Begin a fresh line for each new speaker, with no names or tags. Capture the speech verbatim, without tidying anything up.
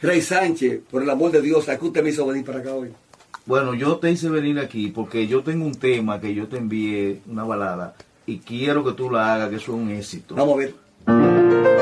Rey Sánchez, por el amor de Dios, ¿a qué usted me hizo venir para acá hoy?
Bueno, yo te hice venir aquí porque yo tengo un tema que yo te envié, una balada, y quiero que tú la hagas, que eso es un éxito.
Vamos a ver.